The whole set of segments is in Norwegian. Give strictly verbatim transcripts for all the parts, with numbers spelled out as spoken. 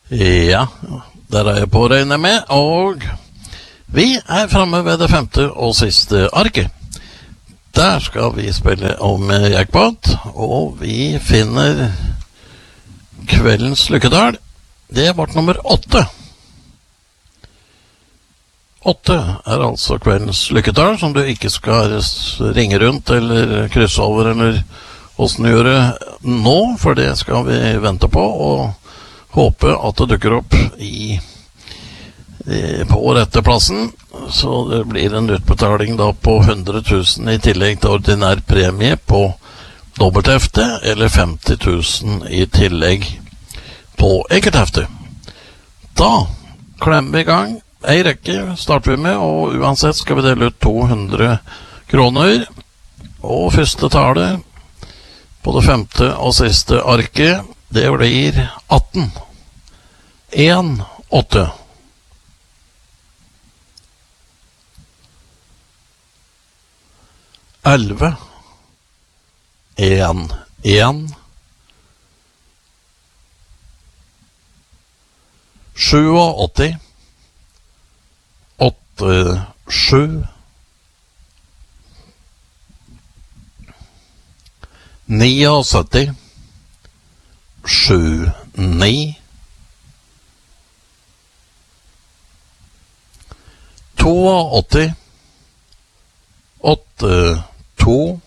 Ja, der er jeg på å regne med, og vi er fremme ved det femte og siste arket. Der skal vi spille om jackpot, og vi finner kveldens lykkedal. Det er vårt nummer åtte. Åtte er altså kveldens lykkedal, som du ikke skal ringe rundt eller krysse over, eller hvordan gjøre nå, for det skal vi vente på, og håpe at det dukker opp i, i, på rette plassen, så det blir en utbetaling da på hundre tusen i tillegg til ordinær premie på dobbelthefte, eller femti tusen i tillegg på enkelthefte. Da klemmer vi i gang. Ei rekke starter vi med, og uansett skal vi dele ut to hundre kroner. Og første tallet på det femte og siste arket, det blir atten. en, åtte. elleve. en, en. åtti. åtte, sju. syttionio. sju, ni. åttito. åtte, to.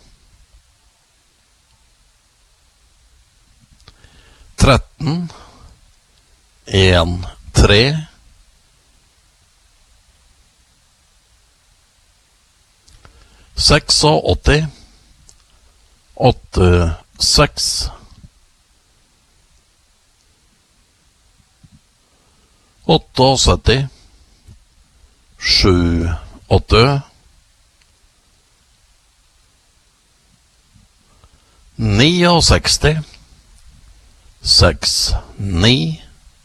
tretten. en, tre. åttiseks. åtte, seks. syttioåtta. sju, åtte. sekstio. seks, ni.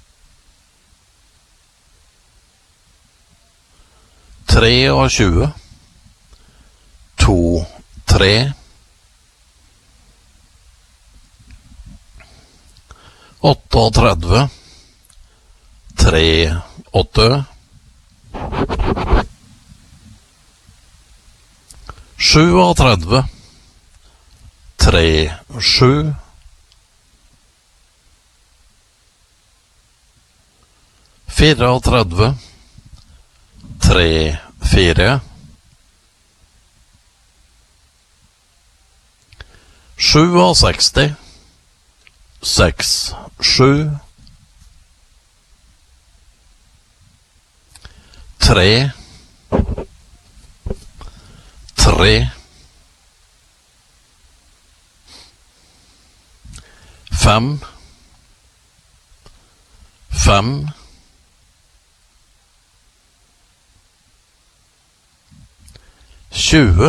tjuetre. to, tre. trettito. tre, åtte. trettito. tre, sju. trettito. tre, fire. sekstisju. seks, sju. tre. tre. fem. fem. tjue.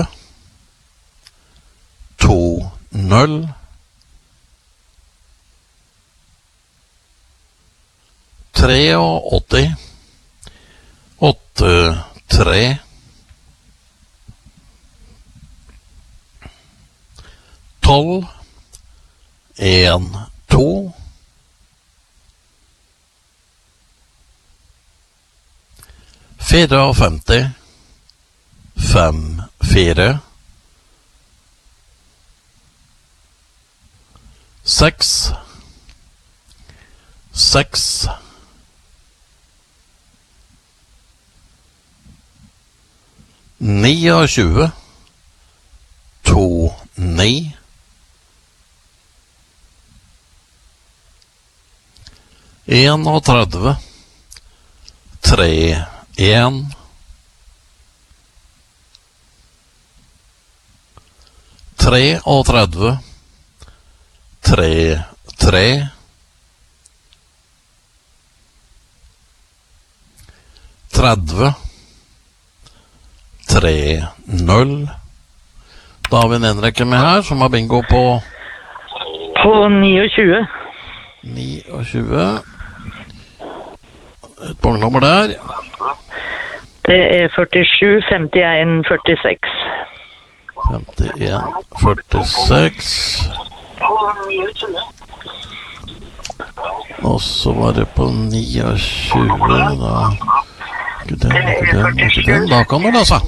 to, null. åtti. åtte, tre. tolv. en, to. femtifire. fem, fire. seks. seks. tjuenio. to, ni. trettien. tre, en. trettito. tre, tre. trettito. tre, null. Da har vi en enrekke med her, som har bingo på På tjuenio. tjuenio. Et bongnummer der. Det er førtisju, femtien, førtiseks. femtien, førtiseks. Og så var det på tjueni, da. Ikke den, ikke den, ikke den. Da kan du lese.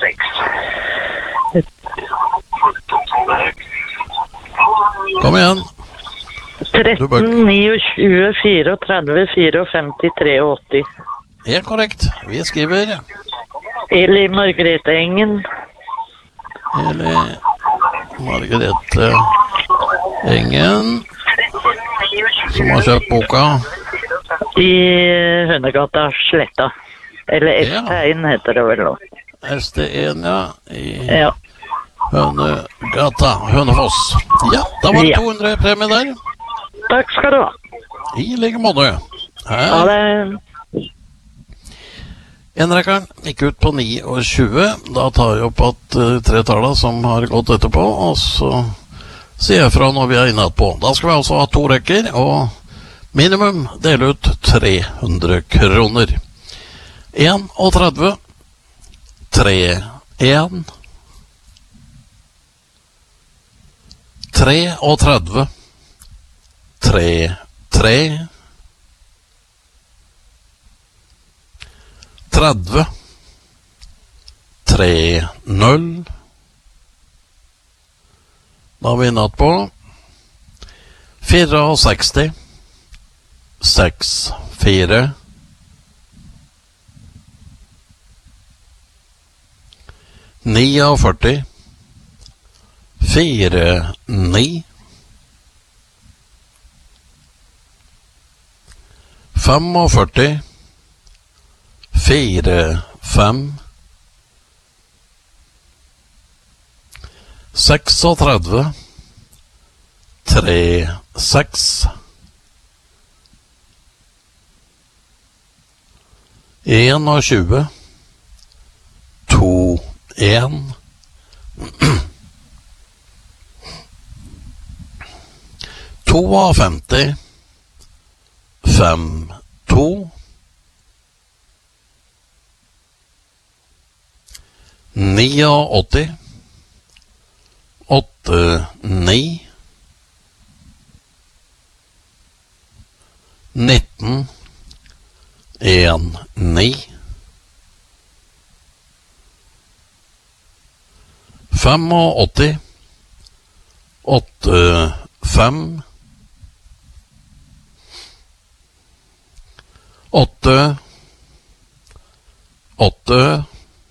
Kom igjen. tretten, tjueni, trettini, femtifire, åtti. Helt korrekt. Vi skriver Eli Margrethe Engen. Eli Margrethe Engen, som har kjøpt boka I Hønegata Sletta. Eller S T en heter det vel nå. S T en, ja. I Ja. Hønegata, Hønefoss. Ja, da var det Ja. to hundre premie der. Takk skal du ha. I like måte. Ha Her. det. Enrekkeren gikk ut på tjueni. Da tar jeg opp at uh, tre taler som har gått etterpå, og så sier jeg fra når vi er inne på. Da skal vi altså ha to rekker, og minimum dele ut tre hundre kroner. en og tretti, tre, en, tre og tretti, tre, tre, tretti, tre, null. Da har vi natt på sekstifire, seks, fire, førtini, fire, ni, førtifem, fire, fem, trettini, tre, seks, tjueni, to, en, femtito, fem, to, åttini, åtte, ni, nitten, en, ni, åttifem, åtte, fem, åtte, åtte,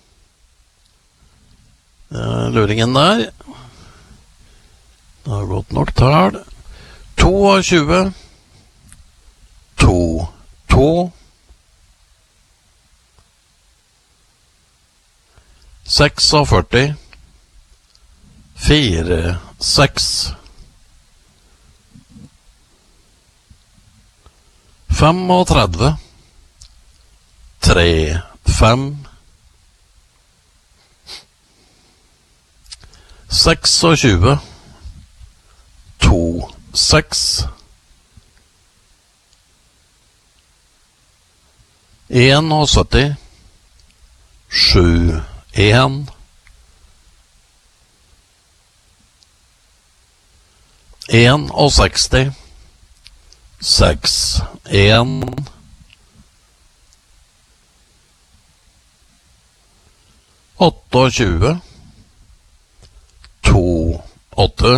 luringen der. Det har gått nok tall. tjueto, to, to, førtiseks, fire, seks, trettifem, tre, fem, tjueseks, to, seks, syttien, sju, en, sekstien, seks, en, tjueåtte, to, åtte.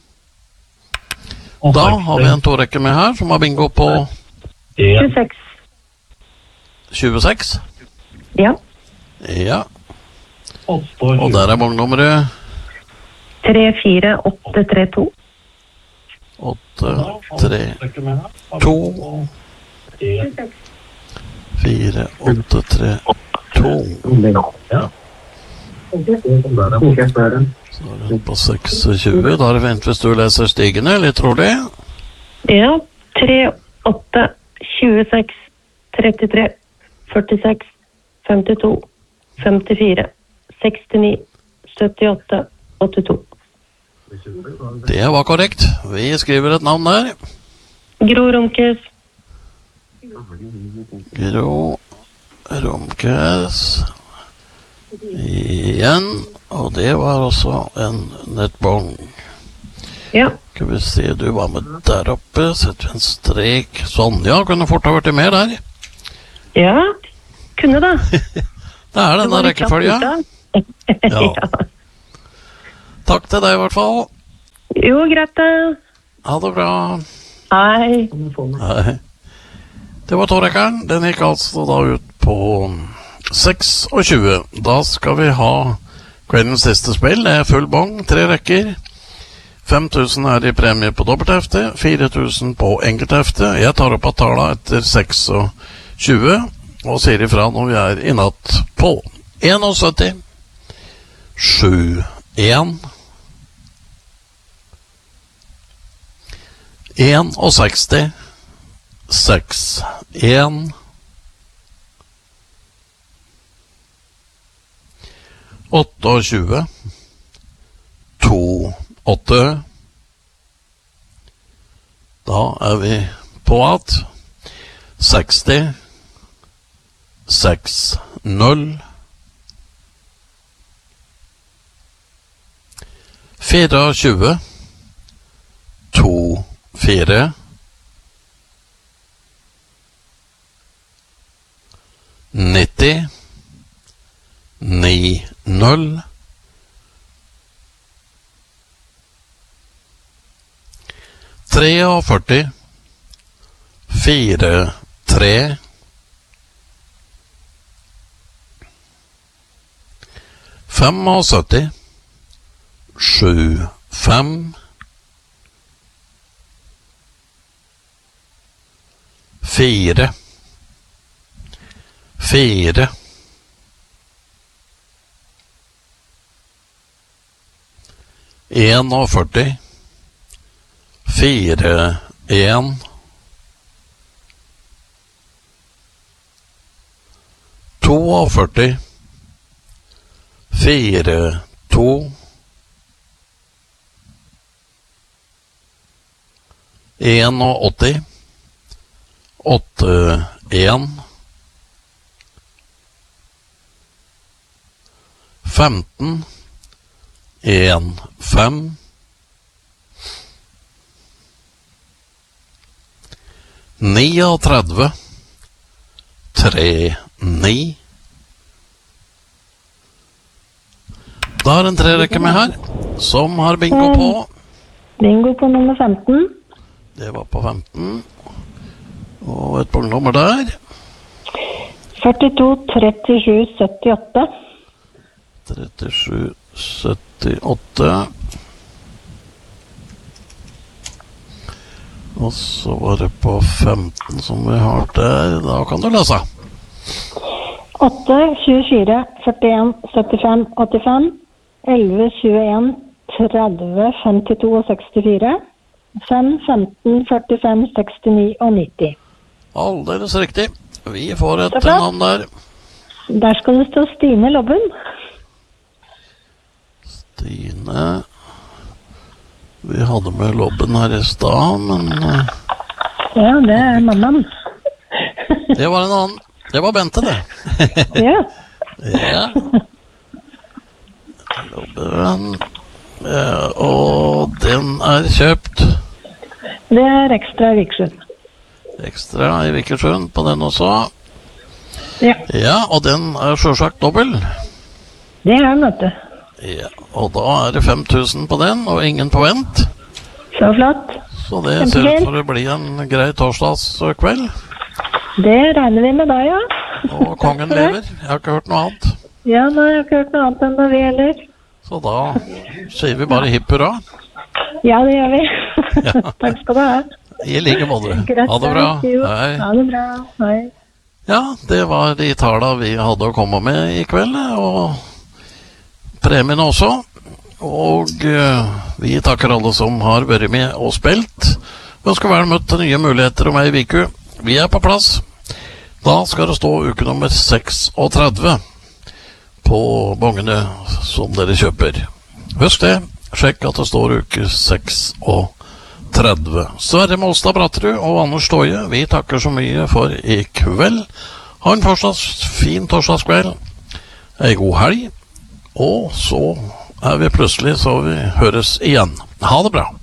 Da har vi en torekke med her som har bingo på tjueseks. tjueseks. Ja. Ja. Og der er vognnummeret tre fire åtte tre to. åtte, tre, to, fire, åtte, tre, to. Så er det på tjueseks. Da er det vent hvis du leser stigende, litt rolig. Ja, tre åtte tjueseks trettitre førtiseks femtito femtifire sekstini syttiåtte åttito. Det var korrekt. Vi skriver et navn der. Gro Romkes. Gro Romkes igjen, og det var også en nettbong. Ja. Skal vi se, du var med der oppe, setter vi en strek. Sånn, ja, kunne fort ha vært mer der. Ja, kunne da. Det er denne rekkefølge. Ja. Ja. Takk til deg i hvert fall. Jo, greit da. Ha det bra. Hei. Hei. Det var tårekkeren. Den gikk altså da ut på seks og tjue. Da skal vi ha kveldens siste spill. Det er full bong, tre rekker. fem tusen er i premie på dobbelthefte, fire tusen på enkelthefte. Jeg tar opp av tala etter seks og tjue, og sier ifra når vi er i natt på sytten, sju, en, seksten, seks, en, tjueåtte, to, åtte. Da er vi på at seksti, seks, null, tjuefire, to, fire, nitti, ni, null, førti, fire, tre, syttifem, sju, fem, fire, fire, førti, fire, en, førti, fire, to, åtti, åtte, en, femten, en, fem, tretti, tre, ni. Da er en tre rekke med her, som har bingo på. Bingo på nummer femten. Det var på femten. Og et punktnummer der. førtito, trettisju, syttiåtte. trettisju, syttiåtte. Og så var det på femten som vi har der. Da kan du lese. åtte, tjuefire, førtien, syttifem, åttifem. elleve, tjueen, tretti, femtito og sekstifire. fem, femten, førtifem, sekstini og nitti. Aldeles riktig. Vi får et Så flott. navn der. Der skal det stå Stine Lobben. Stine. Vi hadde med Lobben her i stad, men eh, Ja, det er mammaen. det var en annen. Det var Bente, det. Ja. Ja. Lobben. Ja, og den er kjøpt. Det er ekstra Viksund. Ekstra i Vikersund på den også. Ja, Ja, og den er selvsagt dobbel. det er den, vet du. Ja, og da er det fem tusen på den, og ingen på vent. Så flott. Så det ser ut for å bli en grei torsdagskveld. Det regner vi med da, ja. Og kongen lever. Jeg har ikke hørt noe annet. Ja, nå har jeg ikke hørt noe annet enn det vi heller. Så da sier vi bare hipp hurra. Ja, det gjør vi. Ja. Takk skal du ha. I like måte. Greit, Ha det bra. jo. Hei. Ha det bra. Hei. Ja, det var de tala vi hadde å komme med i kveld, og premien også. Og uh, vi takker alle som har vært med og spilt. Vi ønsker vel møtt til nye muligheter om ei uke. Vi er på plass. Da skal det stå uke nummer treksogtretti på bongene som dere kjøper. Husk det. Sjekk at det står uke treksogtretti. Sverre Målstad Bratterud og Anders Støye, vi takker så mye for i kveld. Ha en fortsatt fin torsdagskveld. En god helg. Og så er vi plutselig så vi høres igjen. Ha det bra.